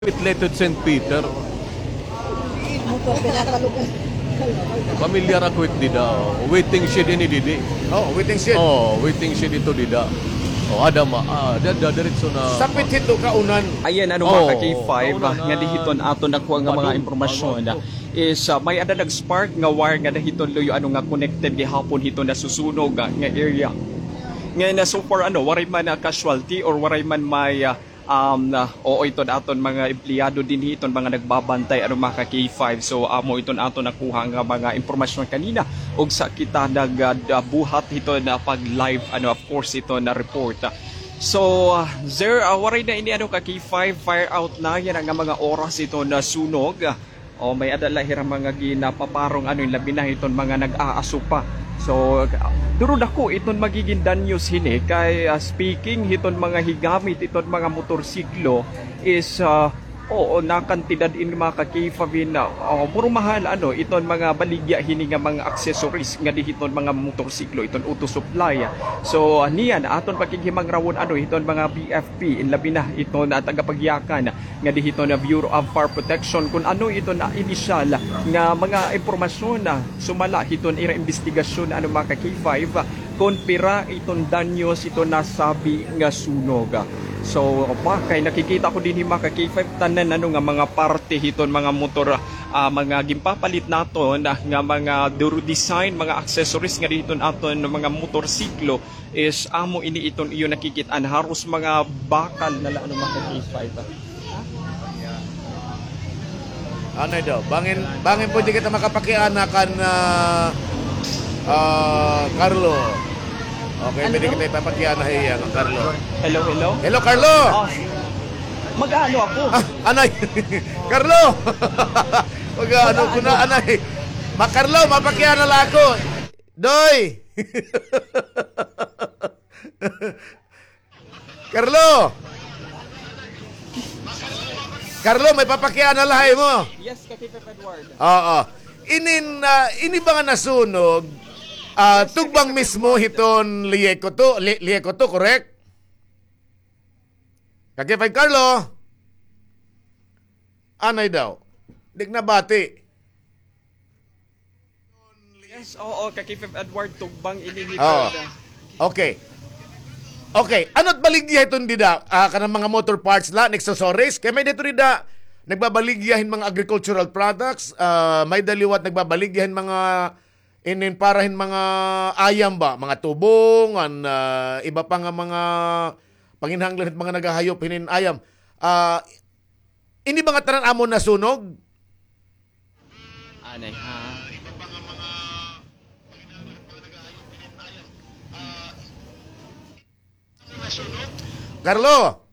Pitleted St. Peter. Familiar ako with dida. Waiting shed ini didi. Oh, waiting shed. Waiting shed ito dida. Ada diretso na. Sa hito kaunan. Ayan, mga ka-K5, nga dihiton ato nakuha nga mga impormasyon is may ada nag-spark nga wire nga dahiton loyo nga connected gihapon hito na susunog nga area. Ngayon so far waray man casualty or waray man may iton aton mga empleyado din hiton mga nagbabantay mga ka-K5. So amo iton aton nakuha nga mga impormasyon kanina og sa kita nagbuhat hito na pag live of course ito na report. So waray na ini ka-K5 fire out na yan ang mga oras ito na sunog. May adala hirang mga ginapaparong labi na iton mga nag-aaso pa. So durod ako iton magiging danyos hini kay speaking hiton mga higamit iton mga motorsiklo is nakantidad in mga ka-K5 na puro mahal iton mga baligya hini nga mga accessories nga dihiton mga motorsiklo iton auto supply. So niyan aton pakighimang rawon iton mga BFP in labi na iton tagapagyakan nga dihiton na Bureau of Fire Protection kung iton na initial nga mga impormasyon na sumala hiton ira investigasyon mga ka-K5 kung pira iton danyos ito nasabi nga sunog. So kay nakikita ko din mga ka-K5 tanan nga mga parte hiton mga motor mga gimpapalit naton nga mga duro design mga accessories nga diton aton mga motorsiklo is amo ini iton iyo nakikitaan haros mga bakal na mga ka-K5. Daw? Bangin pwede kita makapakianakan Carlo. Okay, pwede kita ipapakianahin Carlo. Hello. Hello, Carlo! Mag-ano ako? Anay! Carlo! Mag-ano ko na, anay. Carlo, mapakianala ako. Doy! Carlo! Carlo, may papakianalahay mo. Yes, Kakipep Edward. Oo. Ini ba nga nasunog? Tugbang mismo hiton Lieco to, correct? Kakipay Carlo? Anay daw? Dik na bati. Yes, Kakipep Edward, tugbang inihito. Okay. Ano't baligya iton dida? Kanang mga motor parts la, accessories. Kaya may dito dida, nagbabaligyahin mga agricultural products. May daliwat nagbabaligyahin mga parahin mga ayam ba? Mga tubong, iba pa nga mga panginhanglan at mga nagahayop hinin ayam. Ini ba nga tanan amon na sunog? Anay ha? Carlo!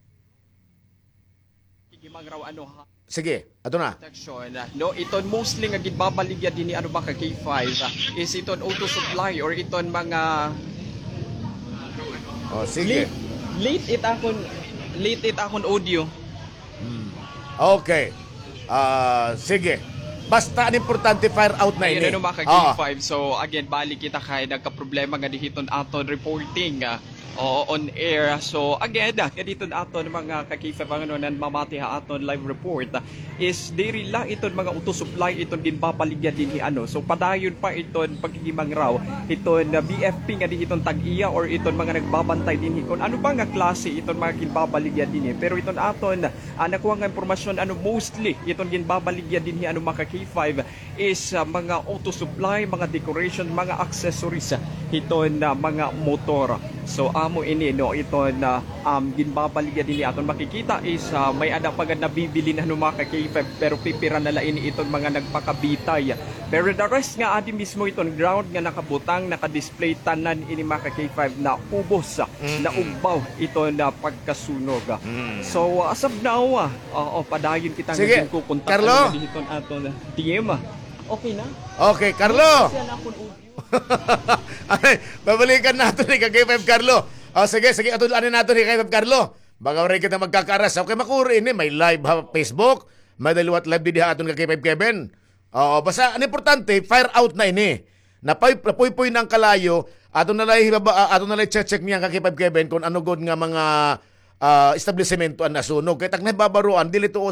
Higimagraw ha? Sige, ato na. Protection. No, iton mostly nga gibabaligya din ni ba ka K5 is iton auto supply or iton mga sige. Late it akon audio. Okay. Sige. Basta ang importante fire out na ini. Ayun mga ka-K5. So again, balik kita kay nagka-problema nga dihiton aton reporting on air. So again, kadito aton mga ka-K5 nan mamati ha aton live report is diri lang iton mga auto supply iton ginpapaligya din so padayon pa iton pagigimang raw iton BFP nga dihiton tag-iya or iton mga nagbabantay din kon ano ba nga klase iton mga ginpapaligya din pero iton aton nakuha nga impormasyon mostly iton ginpapaligya din mga ka-K5 is mga auto supply, mga decoration, mga accessories iton mga motor. So amo ini iton ginbabaligya din aton makikita is may ada pagad nabibili na mga ka-K5 pero pipira na lain iton mga nagpakabitay. Pero the rest nga adi mismo iton ground nga nakabutang naka-display tanan ini mga ka-K5 na ubos na ugbaw iton na pagkasunog. So as of now padayon kita nga kukontak Carlo iton aton DM. Okay na? Okay, Carlo. Ay, babalikan natin ni K5 Carlo. Sige, atulanin natin ni K5 Carlo. Baga rin kita magkakaras. Okay, makuri ini. May live Facebook. May daliwat live din aton K5 Kevin. Basta, ang importante, fire out na ini. Napuy-puy ng kalayo. Aton na lang check niya K5 Kevin kung ano god nga mga establishmento ang nasunog. Kaya tag nababaruan, dili to